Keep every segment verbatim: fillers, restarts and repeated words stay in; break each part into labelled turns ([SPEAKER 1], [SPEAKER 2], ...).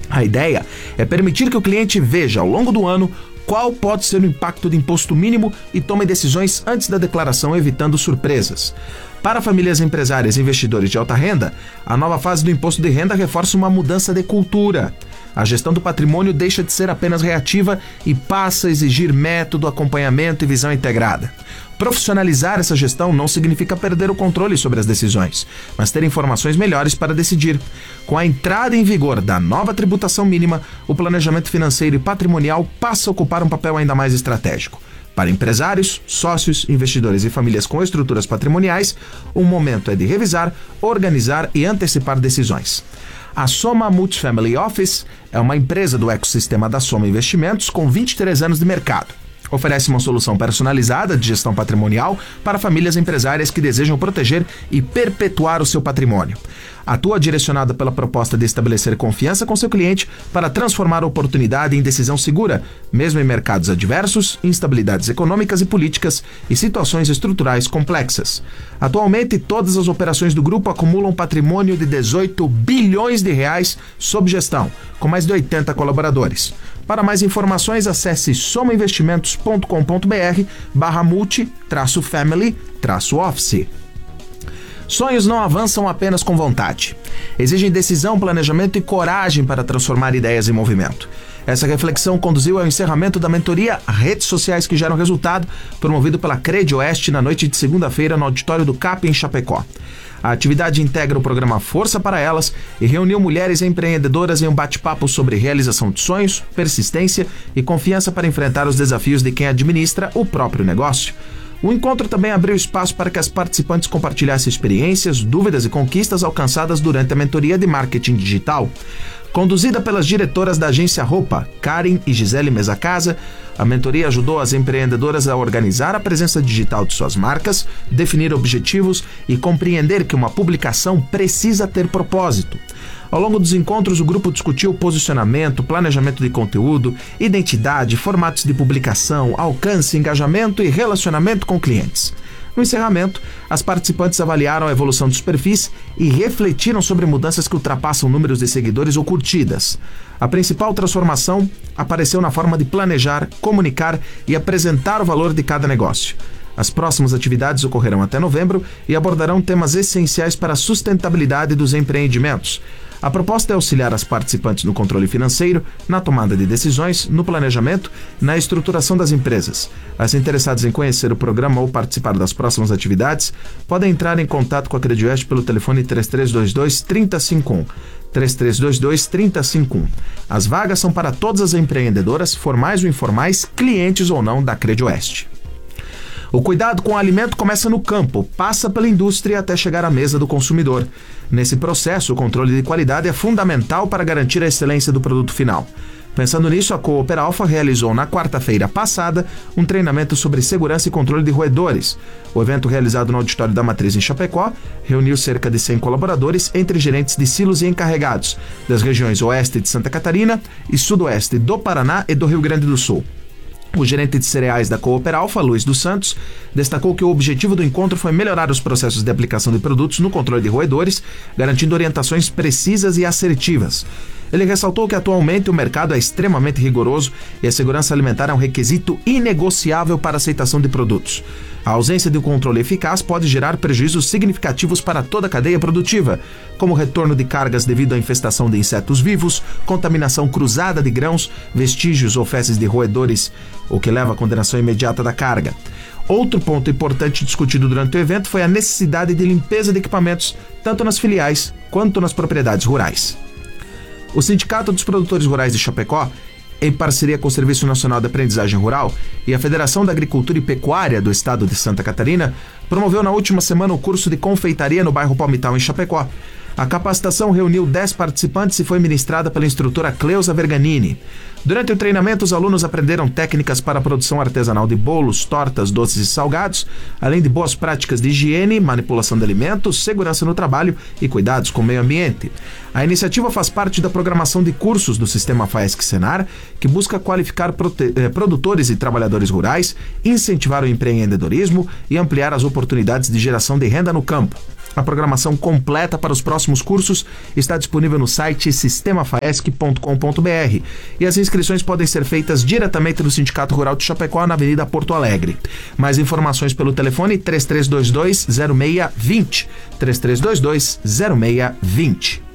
[SPEAKER 1] A ideia é permitir que o cliente veja ao longo do ano qual pode ser o impacto do imposto mínimo e tome decisões antes da declaração, evitando surpresas. Para famílias empresárias e investidores de alta renda, a nova fase do imposto de renda reforça uma mudança de cultura. A gestão do patrimônio deixa de ser apenas reativa e passa a exigir método, acompanhamento e visão integrada. Profissionalizar essa gestão não significa perder o controle sobre as decisões, mas ter informações melhores para decidir. Com a entrada em vigor da nova tributação mínima, o planejamento financeiro e patrimonial passa a ocupar um papel ainda mais estratégico. Para empresários, sócios, investidores e famílias com estruturas patrimoniais, o momento é de revisar, organizar e antecipar decisões. A Soma Multifamily Office é uma empresa do ecossistema da Soma Investimentos com vinte e três anos de mercado. Oferece uma solução personalizada de gestão patrimonial para famílias empresárias que desejam proteger e perpetuar o seu patrimônio. Atua direcionada pela proposta de estabelecer confiança com seu cliente para transformar a oportunidade em decisão segura, mesmo em mercados adversos, instabilidades econômicas e políticas e situações estruturais complexas. Atualmente, todas as operações do grupo acumulam patrimônio de dezoito bilhões de reais sob gestão, com mais de oitenta colaboradores. Para mais informações, acesse somainvestimentos.com.br barra multi traço family traço office. Sonhos não avançam apenas com vontade. Exigem decisão, planejamento e coragem para transformar ideias em movimento. Essa reflexão conduziu ao encerramento da mentoria Redes Sociais que Geram Resultado, promovido pela CredOeste na noite de segunda-feira no auditório do C A P em Chapecó. A atividade integra o programa Força para Elas e reuniu mulheres empreendedoras em um bate-papo sobre realização de sonhos, persistência e confiança para enfrentar os desafios de quem administra o próprio negócio. O encontro também abriu espaço para que as participantes compartilhassem experiências, dúvidas e conquistas alcançadas durante a mentoria de marketing digital. Conduzida pelas diretoras da agência Roupa, Karen e Gisele Mesacasa, a mentoria ajudou as empreendedoras a organizar a presença digital de suas marcas, definir objetivos e compreender que uma publicação precisa ter propósito. Ao longo dos encontros, o grupo discutiu posicionamento, planejamento de conteúdo, identidade, formatos de publicação, alcance, engajamento e relacionamento com clientes. No encerramento, as participantes avaliaram a evolução dos perfis e refletiram sobre mudanças que ultrapassam números de seguidores ou curtidas. A principal transformação apareceu na forma de planejar, comunicar e apresentar o valor de cada negócio. As próximas atividades ocorrerão até novembro e abordarão temas essenciais para a sustentabilidade dos empreendimentos. A proposta é auxiliar as participantes no controle financeiro, na tomada de decisões, no planejamento e na estruturação das empresas. As interessadas em conhecer o programa ou participar das próximas atividades podem entrar em contato com a CredOeste pelo telefone três três dois dois, três zero cinco um. três três dois dois, três zero cinco um. As vagas são para todas as empreendedoras, formais ou informais, clientes ou não da CredOeste. O cuidado com o alimento começa no campo, passa pela indústria até chegar à mesa do consumidor. Nesse processo, o controle de qualidade é fundamental para garantir a excelência do produto final. Pensando nisso, a Coopera Alpha realizou na quarta-feira passada um treinamento sobre segurança e controle de roedores. O evento, realizado no auditório da Matriz em Chapecó, reuniu cerca de cem colaboradores, entre gerentes de silos e encarregados, das regiões oeste de Santa Catarina e sudoeste do Paraná e do Rio Grande do Sul. O gerente de cereais da Coopera Alpha, Luiz dos Santos, destacou que o objetivo do encontro foi melhorar os processos de aplicação de produtos no controle de roedores, garantindo orientações precisas e assertivas. Ele ressaltou que atualmente o mercado é extremamente rigoroso e a segurança alimentar é um requisito inegociável para a aceitação de produtos. A ausência de um controle eficaz pode gerar prejuízos significativos para toda a cadeia produtiva, como retorno de cargas devido à infestação de insetos vivos, contaminação cruzada de grãos, vestígios ou fezes de roedores, o que leva à condenação imediata da carga. Outro ponto importante discutido durante o evento foi a necessidade de limpeza de equipamentos, tanto nas filiais quanto nas propriedades rurais. O Sindicato dos Produtores Rurais de Chapecó, em parceria com o Serviço Nacional de Aprendizagem Rural e a Federação da Agricultura e Pecuária do Estado de Santa Catarina, promoveu na última semana o curso de confeitaria no bairro Palmital, em Chapecó. A capacitação reuniu dez participantes e foi ministrada pela instrutora Cleusa Verganini. Durante o treinamento, os alunos aprenderam técnicas para a produção artesanal de bolos, tortas, doces e salgados, além de boas práticas de higiene, manipulação de alimentos, segurança no trabalho e cuidados com o meio ambiente. A iniciativa faz parte da programação de cursos do Sistema FAESC-Senar, que busca qualificar prote- eh, produtores e trabalhadores rurais, incentivar o empreendedorismo e ampliar as oportunidades de geração de renda no campo. A programação completa para os próximos cursos está disponível no site sistema faesc ponto com ponto br e as inscrições podem ser feitas diretamente no Sindicato Rural de Chapecó, na Avenida Porto Alegre. Mais informações pelo telefone três três dois dois, zero seis dois zero, três três dois dois, zero seis dois zero.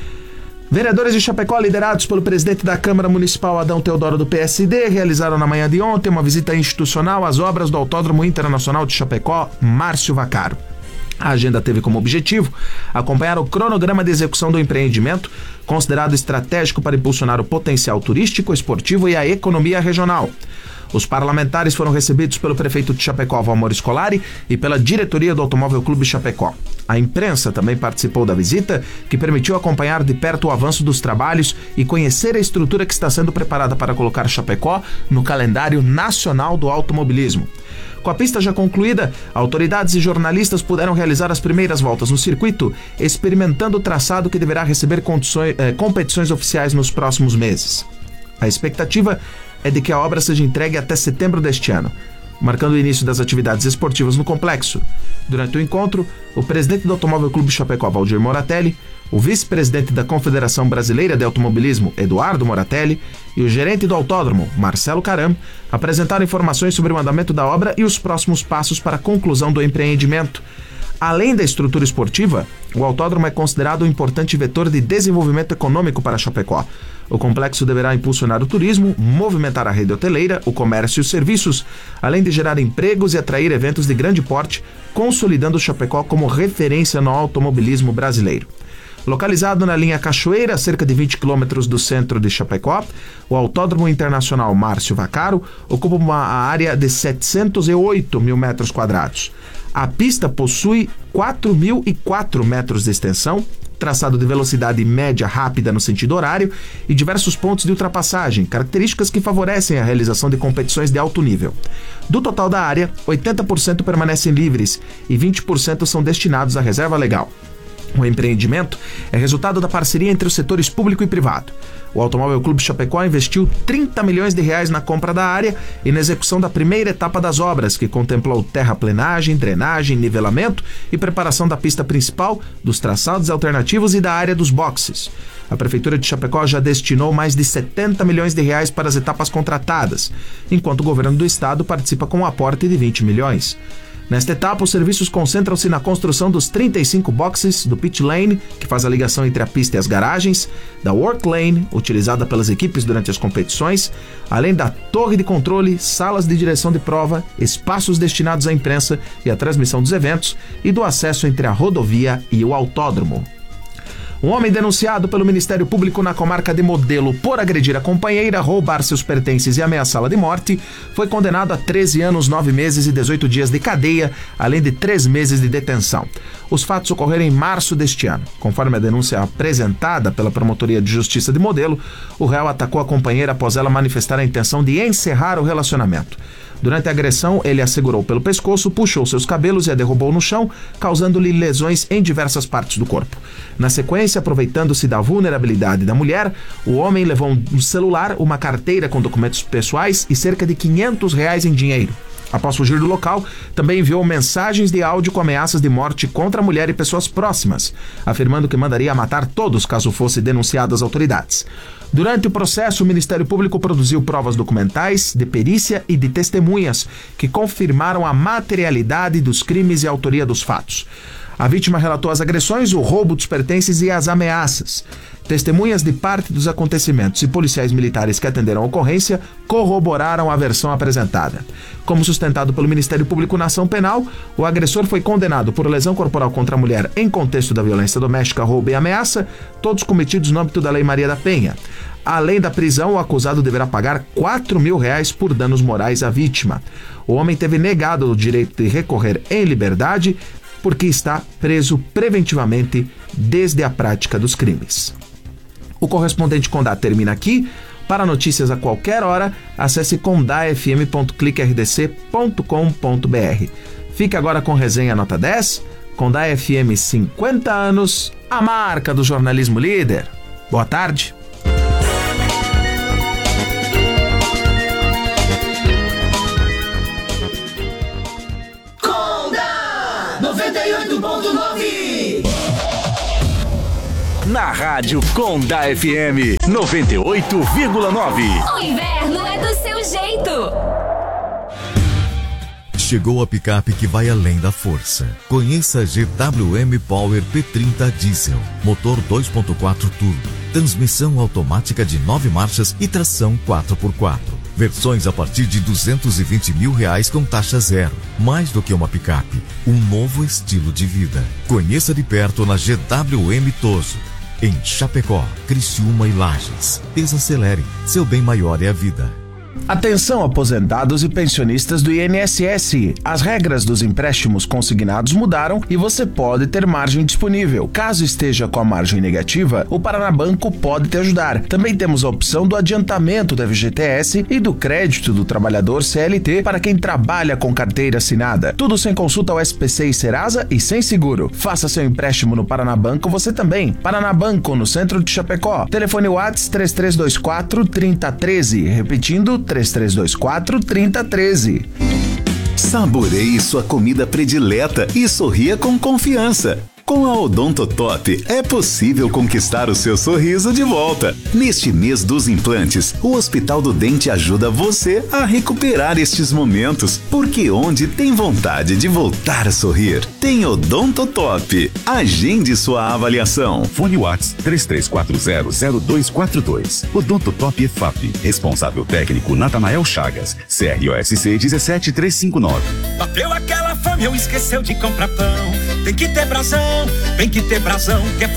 [SPEAKER 1] Vereadores de Chapecó, liderados pelo presidente da Câmara Municipal, Adão Teodoro, do P S D, realizaram na manhã de ontem uma visita institucional às obras do Autódromo Internacional de Chapecó, Márcio Vaccaro. A agenda teve como objetivo acompanhar o cronograma de execução do empreendimento, considerado estratégico para impulsionar o potencial turístico, esportivo e a economia regional. Os parlamentares foram recebidos pelo prefeito de Chapecó, Valmor Scolari, e pela diretoria do Automóvel Clube Chapecó. A imprensa também participou da visita, que permitiu acompanhar de perto o avanço dos trabalhos e conhecer a estrutura que está sendo preparada para colocar Chapecó no calendário nacional do automobilismo. Com a pista já concluída, autoridades e jornalistas puderam realizar as primeiras voltas no circuito, experimentando o traçado que deverá receber condições, eh, competições oficiais nos próximos meses. A expectativa é de que a obra seja entregue até setembro deste ano, marcando o início das atividades esportivas no complexo. Durante o encontro, o presidente do Automóvel Clube Chapecó, Valdir Moratelli, o vice-presidente da Confederação Brasileira de Automobilismo, Eduardo Moratelli, e o gerente do autódromo, Marcelo Caram, apresentaram informações sobre o andamento da obra e os próximos passos para a conclusão do empreendimento. Além da estrutura esportiva, o autódromo é considerado um importante vetor de desenvolvimento econômico para Chapecó. O complexo deverá impulsionar o turismo, movimentar a rede hoteleira, o comércio e os serviços, além de gerar empregos e atrair eventos de grande porte, consolidando Chapecó como referência no automobilismo brasileiro. Localizado na linha Cachoeira, a cerca de vinte quilômetros do centro de Chapecó, o Autódromo Internacional Márcio Vaccaro ocupa uma área de setecentos e oito mil metros quadrados. A pista possui quatro mil e quatro metros de extensão, traçado de velocidade média rápida no sentido horário e diversos pontos de ultrapassagem, características que favorecem a realização de competições de alto nível. Do total da área, oitenta por cento permanecem livres e vinte por cento são destinados à reserva legal. O empreendimento é resultado da parceria entre os setores público e privado. O Automóvel Clube Chapecó investiu trinta milhões de reais na compra da área e na execução da primeira etapa das obras, que contemplou terraplenagem, drenagem, nivelamento e preparação da pista principal, dos traçados alternativos e da área dos boxes. A Prefeitura de Chapecó já destinou mais de setenta milhões de reais para as etapas contratadas, enquanto o governo do estado participa com um aporte de vinte milhões. Nesta etapa, os serviços concentram-se na construção dos trinta e cinco boxes, do pit lane, que faz a ligação entre a pista e as garagens, da work lane, utilizada pelas equipes durante as competições, além da torre de controle, salas de direção de prova, espaços destinados à imprensa e à transmissão dos eventos, e do acesso entre a rodovia e o autódromo. Um homem denunciado pelo Ministério Público na comarca de Modelo por agredir a companheira, roubar seus pertences e ameaçá-la de morte foi condenado a treze anos, nove meses e dezoito dias de cadeia, além de três meses de detenção. Os fatos ocorreram em março deste ano. Conforme a denúncia apresentada pela Promotoria de Justiça de Modelo, o réu atacou a companheira após ela manifestar a intenção de encerrar o relacionamento. Durante a agressão, ele a segurou pelo pescoço, puxou seus cabelos e a derrubou no chão, causando-lhe lesões em diversas partes do corpo. Na sequência, aproveitando-se da vulnerabilidade da mulher, o homem levou um celular, uma carteira com documentos pessoais e cerca de quinhentos reais em dinheiro. Após fugir do local, também enviou mensagens de áudio com ameaças de morte contra a mulher e pessoas próximas, afirmando que mandaria matar todos caso fosse denunciado às autoridades. Durante o processo, o Ministério Público produziu provas documentais, de perícia e de testemunhas que confirmaram a materialidade dos crimes e a autoria dos fatos. A vítima relatou as agressões, o roubo dos pertences e as ameaças. Testemunhas de parte dos acontecimentos e policiais militares que atenderam a ocorrência corroboraram a versão apresentada. Como sustentado pelo Ministério Público na ação penal, o agressor foi condenado por lesão corporal contra a mulher em contexto da violência doméstica, roubo e ameaça, todos cometidos no âmbito da Lei Maria da Penha. Além da prisão, o acusado deverá pagar quatro mil reais por danos morais à vítima. O homem teve negado o direito de recorrer em liberdade porque está preso preventivamente desde a prática dos crimes. O correspondente Condá termina aqui. Para notícias a qualquer hora, acesse condá f m ponto clique r d c ponto com ponto b r. Fique agora com resenha nota dez. Condá F M cinquenta anos, a marca do jornalismo líder. Boa tarde.
[SPEAKER 2] Condá noventa e oito ponto nove na rádio Conda F M noventa e oito vírgula nove.
[SPEAKER 3] O inverno é do seu jeito.
[SPEAKER 4] Chegou a picape que vai além da força. Conheça a G W M Power P trinta Diesel. Motor dois ponto quatro turbo. Transmissão automática de nove marchas e tração quatro por quatro. Versões a partir de duzentos e vinte mil reais com taxa zero. Mais do que uma picape, um novo estilo de vida. Conheça de perto na G W M Toso. Em Chapecó, Criciúma e Lages. Desacelere. Seu bem maior é a vida.
[SPEAKER 1] Atenção, aposentados e pensionistas do I N S S. As regras dos empréstimos consignados mudaram e você pode ter margem disponível. Caso esteja com a margem negativa, o Paraná Banco pode te ajudar. Também temos a opção do adiantamento do F G T S e do crédito do trabalhador C L T para quem trabalha com carteira assinada. Tudo sem consulta ao S P C e Serasa e sem seguro. Faça seu empréstimo no Paraná Banco você também. Paraná Banco, no centro de Chapecó. Telefone WhatsApp três três dois quatro, três zero um três. Repetindo, três três dois quatro, três zero um três.
[SPEAKER 5] Saboreie sua comida predileta e sorria com confiança. Com a Odontotop é possível conquistar o seu sorriso de volta. Neste mês dos implantes, o Hospital do Dente ajuda você a recuperar estes momentos, porque onde tem vontade de voltar a sorrir, tem Odontotop. Agende sua avaliação.
[SPEAKER 6] Fone WhatsApp três três quatro zero, zero dois quatro dois. Odontotop E F A P. Responsável técnico Natanael Chagas. C R O S C um sete três cinco nove.
[SPEAKER 7] Bateu aquela fome, eu esqueceu de comprar pão. Tem que ter brasão, tem que ter brasão, que é